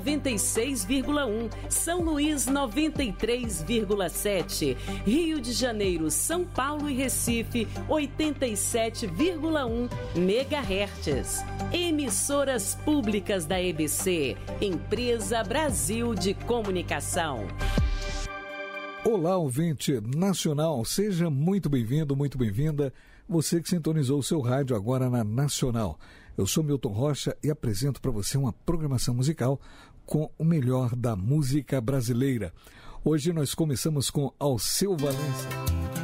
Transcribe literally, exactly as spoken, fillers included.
noventa e seis vírgula um, São Luís noventa e três vírgula sete, Rio de Janeiro, São Paulo e Recife oitenta e sete vírgula um megahertz. Emissoras públicas da E B C, Empresa Brasil de Comunicação. Olá, ouvinte nacional, seja muito bem-vindo, muito bem-vinda. Você que sintonizou o seu rádio agora na Nacional. Eu sou Milton Rocha e apresento para você uma programação musical com o melhor da música brasileira. Hoje nós começamos com Alceu Valença.